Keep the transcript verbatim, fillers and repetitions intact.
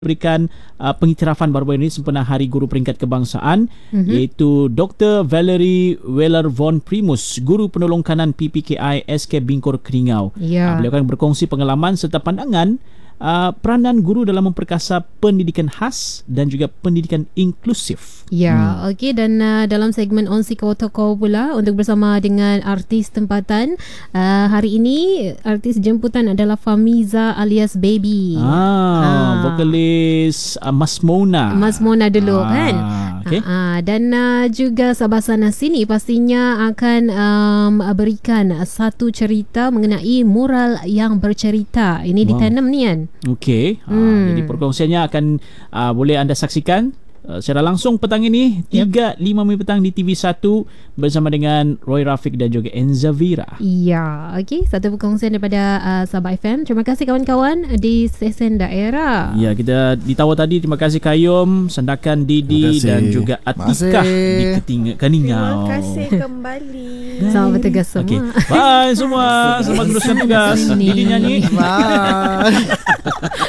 berikan uh, pengiktirafan baru-baru ini sempena Hari Guru Peringkat Kebangsaan, mm-hmm. iaitu Doktor Valerie Weller von Primus, Guru Penolong Kanan P P K I S K Bingkor Keringau. Ya. Uh, beliau akan berkongsi pengalaman serta pandangan Uh, peranan guru dalam memperkasa pendidikan khas dan juga pendidikan inklusif. Ya, hmm. okey, dan uh, dalam segmen Onsi Kau pula untuk bersama dengan artis tempatan. Uh, hari ini artis jemputan adalah Famiza alias Baby. Ah, ah. vokalis uh, Mas Mona. Mas Mona dulu ah, kan. Okay. Uh, uh, dan uh, juga Sabasana sini pastinya akan um, berikan satu cerita mengenai moral yang bercerita. Ini wow. ditanam ni kan. Okey, hmm. uh, jadi perkongsiannya akan uh, boleh anda saksikan uh, secara langsung petang ini tiga lima yep. petang di T V satu bersama dengan Roy Rafiq dan juga Enza Vira. Ya, okey, satu perkongsian daripada uh, Sabah F M. Terima kasih kawan-kawan di stesen daerah. Ya, kita ditawar tadi. Terima kasih Kayum, Sandakan Didi dan juga Atikah di Ketingga Keningau. Terima kasih kembali. Selamat bertugas semua. Okay. Bye semua. Selamat teruskan tugas. Didi nyanyi. Bye.